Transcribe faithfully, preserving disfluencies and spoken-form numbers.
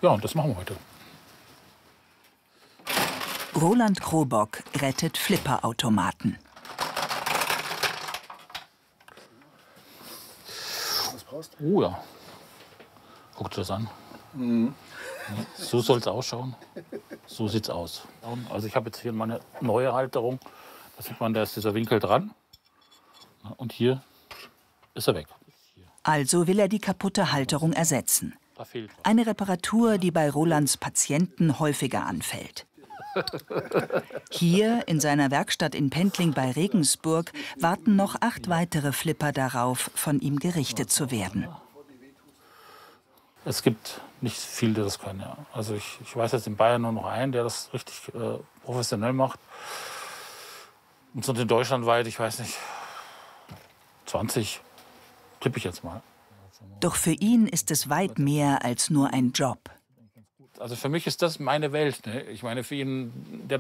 Ja, und das machen wir heute. Roland Krobock rettet Flipperautomaten. Oh ja. Guck dir das an. Mhm. So soll es ausschauen. So sieht's aus. Also ich habe jetzt hier meine neue Halterung. Da sieht man, da ist dieser Winkel dran. Und hier ist er weg. Also will er die kaputte Halterung ersetzen. Eine Reparatur, die bei Rolands Patienten häufiger anfällt. Hier in seiner Werkstatt in Pendling bei Regensburg warten noch acht weitere Flipper darauf, von ihm gerichtet zu werden. Es gibt nicht viel, der das können. Ja. Also ich, ich weiß jetzt in Bayern nur noch einen, der das richtig äh, professionell macht. Und sonst in Deutschland weit, ich weiß nicht, zwanzig, tippe ich jetzt mal. Doch für ihn ist es weit mehr als nur ein Job. Also für mich ist das meine Welt. Ne? Ich meine, für ihn, der